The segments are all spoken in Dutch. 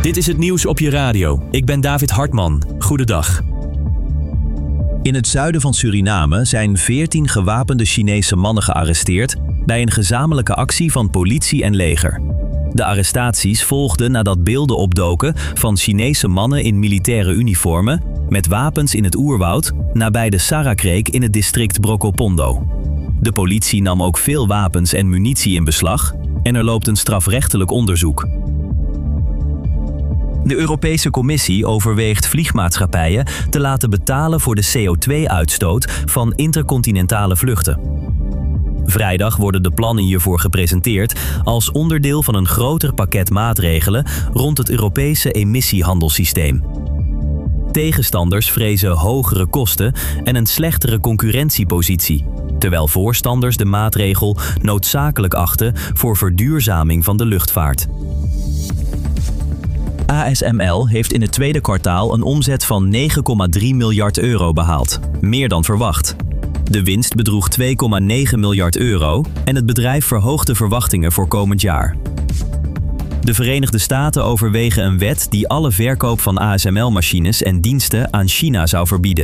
Dit is het nieuws op je radio. Ik ben David Hartman. Goedendag. In het zuiden van Suriname zijn 14 gewapende Chinese mannen gearresteerd bij een gezamenlijke actie van politie en leger. De arrestaties volgden nadat beelden opdoken van Chinese mannen in militaire uniformen met wapens in het oerwoud nabij de Sarakreek in het district Brokopondo. De politie nam ook veel wapens en munitie in beslag en er loopt een strafrechtelijk onderzoek. De Europese Commissie overweegt vliegmaatschappijen te laten betalen voor de CO2-uitstoot van intercontinentale vluchten. Vrijdag worden de plannen hiervoor gepresenteerd als onderdeel van een groter pakket maatregelen rond het Europese emissiehandelssysteem. Tegenstanders vrezen hogere kosten en een slechtere concurrentiepositie, terwijl voorstanders de maatregel noodzakelijk achten voor verduurzaming van de luchtvaart. ASML heeft in het tweede kwartaal een omzet van 9,3 miljard euro behaald, meer dan verwacht. De winst bedroeg 2,9 miljard euro en het bedrijf verhoogt de verwachtingen voor komend jaar. De Verenigde Staten overwegen een wet die alle verkoop van ASML-machines en diensten aan China zou verbieden.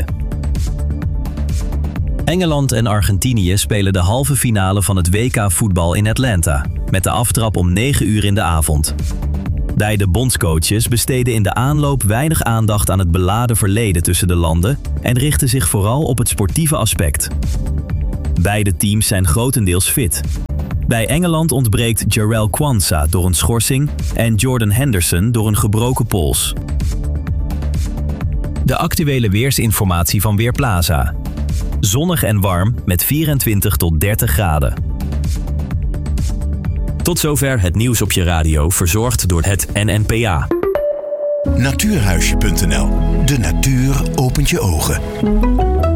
Engeland en Argentinië spelen de halve finale van het WK voetbal in Atlanta, met de aftrap om 9 uur in de avond. Beide bondscoaches besteden in de aanloop weinig aandacht aan het beladen verleden tussen de landen en richten zich vooral op het sportieve aspect. Beide teams zijn grotendeels fit. Bij Engeland ontbreekt Jarell Quansah door een schorsing en Jordan Henderson door een gebroken pols. De actuele weersinformatie van Weerplaza. Zonnig en warm met 24 tot 30 graden. Tot zover het nieuws op je radio, verzorgd door het NNPA. Natuurhuisje.nl. De natuur opent je ogen.